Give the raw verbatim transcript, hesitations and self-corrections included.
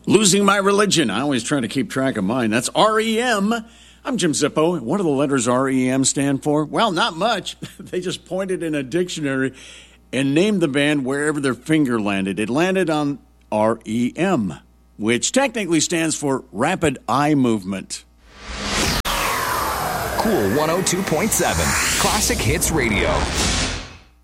Losing My Religion. I always try to keep track of mine. That's R E M. I'm Jim Zippo. What do the letters R E M stand for? Well, not much. They just pointed in a dictionary and named the band wherever their finger landed. It landed on R E M, which technically stands for Rapid Eye Movement. Cool one oh two point seven, Classic Hits Radio.